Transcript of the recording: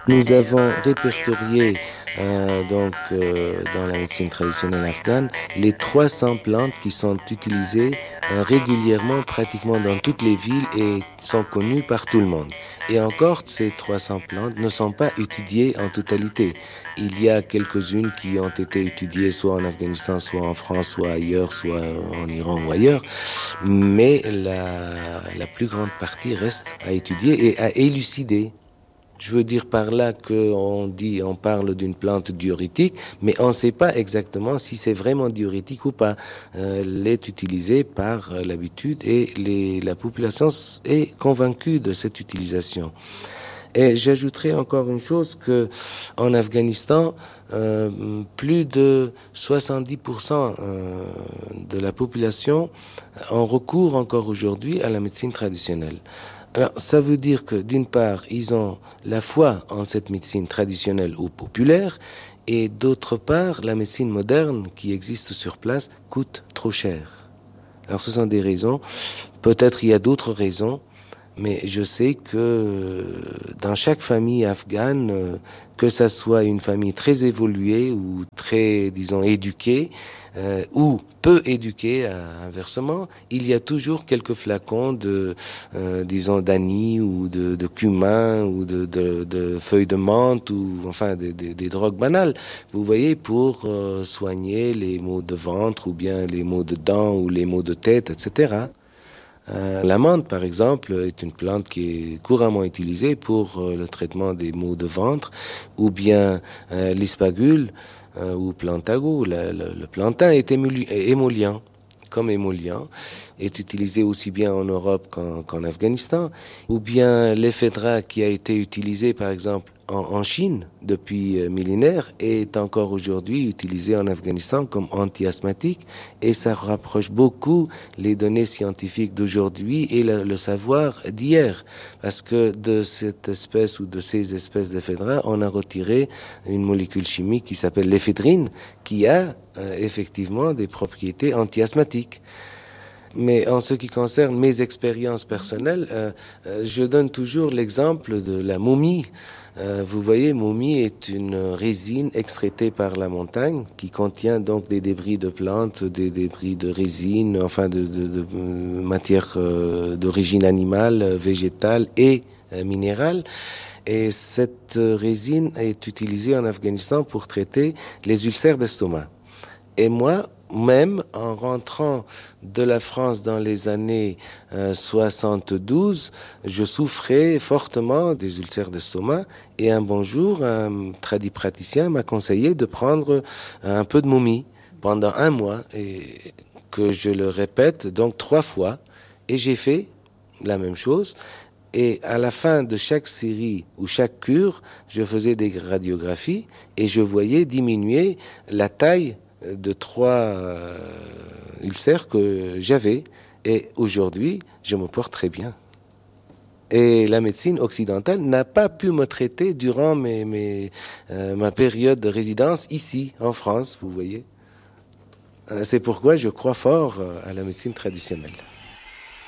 Nous avons répertorié dans la médecine traditionnelle afghane les 300 plantes qui sont utilisées régulièrement pratiquement dans toutes les villes et sont connues par tout le monde. Et encore, ces 300 plantes ne sont pas étudiées en totalité. Il y a quelques-unes qui ont été étudiées soit en Afghanistan, soit en France, soit ailleurs, soit en Iran ou ailleurs. Mais la plus grande partie reste à étudier et à élucider. Je veux dire par là on parle d'une plante diurétique, mais on ne sait pas exactement si c'est vraiment diurétique ou pas. Elle est utilisée par l'habitude et la population est convaincue de cette utilisation. Et j'ajouterai encore une chose que en Afghanistan, plus de 70% de la population ont recours encore aujourd'hui à la médecine traditionnelle. Alors, ça veut dire que, d'une part, ils ont la foi en cette médecine traditionnelle ou populaire, et d'autre part, la médecine moderne qui existe sur place coûte trop cher. Alors, ce sont des raisons. Peut-être il y a d'autres raisons, mais je sais que dans chaque famille afghane, que ça soit une famille très évoluée ou très, disons, éduquée, ou peu éduquée, inversement, il y a toujours quelques flacons disons, d'anis ou de cumin ou de feuilles de menthe ou enfin des drogues banales. Vous voyez, pour soigner les maux de ventre ou bien les maux de dents ou les maux de tête, etc. La menthe, par exemple, est une plante qui est couramment utilisée pour le traitement des maux de ventre, ou bien l'ispagule ou plantago. Le plantain est émollient, comme émollient, est utilisé aussi bien en Europe qu'en Afghanistan, ou bien l'ephedra qui a été utilisé, par exemple, en Chine depuis millénaires est encore aujourd'hui utilisé en Afghanistan comme anti-asthmatique, et ça rapproche beaucoup les données scientifiques d'aujourd'hui et le savoir d'hier, parce que de cette espèce ou de ces espèces d'ephedra, on a retiré une molécule chimique qui s'appelle l'éphédrine, qui a effectivement des propriétés anti-asthmatiques. Mais en ce qui concerne mes expériences personnelles, je donne toujours l'exemple de la momie. Vous voyez, momie est une résine extraitée par la montagne qui contient donc des débris de plantes, des débris de résine, enfin de matière d'origine animale, végétale et minérale. Et cette résine est utilisée en Afghanistan pour traiter les ulcères d'estomac. Et moi, même en rentrant de la France dans les années 72, je souffrais fortement des ulcères d'estomac, et un bon jour, un tradipraticien m'a conseillé de prendre un peu de momie pendant 1 mois, et que je le répète donc 3 fois, et j'ai fait la même chose. Et à la fin de chaque série ou chaque cure, je faisais des radiographies et je voyais diminuer la taille de 3 ulcères que j'avais. Et aujourd'hui, je me porte très bien. Et la médecine occidentale n'a pas pu me traiter durant ma période de résidence ici, en France, vous voyez. C'est pourquoi je crois fort à la médecine traditionnelle.